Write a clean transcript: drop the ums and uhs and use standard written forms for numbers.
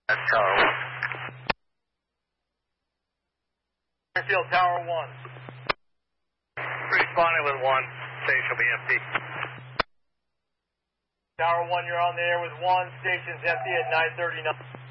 That's Tower 1. Airfield Tower 1. Responding with 1. Station will be empty. Tower 1, you're on the air with 1. Station's empty at 9:39.